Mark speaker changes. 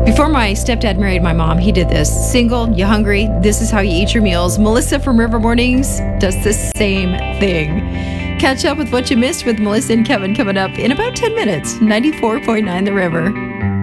Speaker 1: Before my stepdad married my mom, he did this. Single, you hungry? This is how you eat your meals. Melissa from River Mornings does the same thing. Catch up with what you missed with Melissa and Kevin coming up in about 10 minutes. 94.9 The River.